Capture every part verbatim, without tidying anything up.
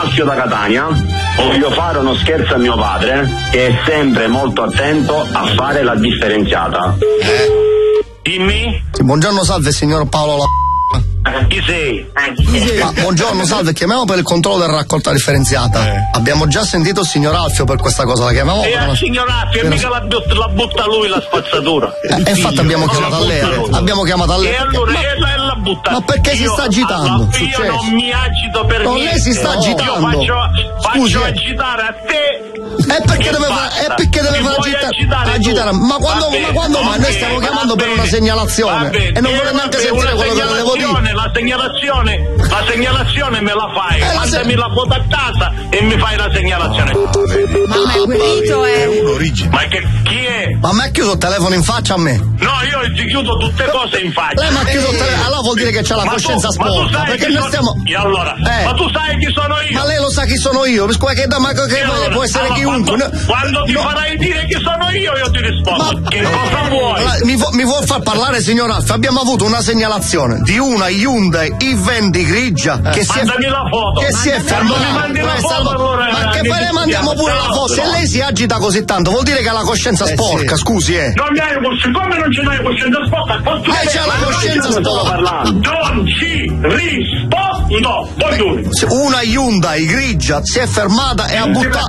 Alfio da Catania. Voglio fare uno scherzo a mio padre, che è sempre molto attento a fare la differenziata. Eh? Dimmi? Sì, buongiorno, salve signor Paolo La... Chi sei? Ah, buongiorno, salve, chiamiamo per il controllo della raccolta differenziata. Eh. Abbiamo già sentito il signor Alfio per questa cosa, la chiamiamo? E il eh, signor Alfio, e mica la, but- la butta lui la spazzatura. Eh, infatti abbiamo chiamato a lei. Abbiamo chiamato a lei. E allora ma, e la, la butta. Ma perché io, si sta agitando? Allora, io non mi agito per no, niente. Lei si sta agitando. Io faccio, Scusi, faccio agitare a te. E perché deve fare? E perché deve fare agitare? agitare, agitare. Ma quando, bene, ma quando okay, mai? Noi stiamo chiamando per una segnalazione. E non vuole neanche sentire quello che le devo dire. La segnalazione, la segnalazione me la fai. Eh, Mandami la foto a casa e mi fai la segnalazione. Ma è guarito, eh. È un'origine. Ma che chi è? Ma mi ha chiuso il telefono in faccia a me. No, io ti chiudo tutte cose in faccia. Lei mi ha chiuso il telefono, allora vuol dire che c'ha la ma coscienza tu, sporca. Ma tu sai perché chi noi sono... stiamo. E allora? Eh. Ma tu sai chi sono io? Ma lei lo sa chi sono io? Che, ma che allora, può essere allora, chiunque. Quando, no, quando ti no. farai dire chi sono io, io ti rispondo. Ma, che cosa vuoi? Allora, mi, vo, mi vuol far parlare, signor Alfio? Abbiamo avuto una segnalazione di una Hyundai i venti grigia eh. che si è, la foto. che si è fermata. Ma che poi le mandiamo pure la foto? Se lei si agita così tanto, vuol dire che ha la coscienza eh, sporca, sì. Scusi, eh. Non mi hai coscienza, come non ce l'hai coscienza sporca? Lei c'ha la coscienza sporca. Non ci rispondo. Una Hyundai grigia si è fermata e ha buttato.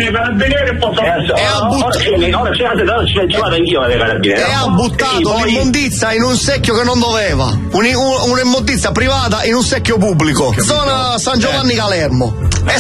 E ha buttato. E ha buttato l'immondizia in un secchio che non doveva. Un, un, un'immondizia privata in un secchio pubblico. Zona San Giovanni Calermo. E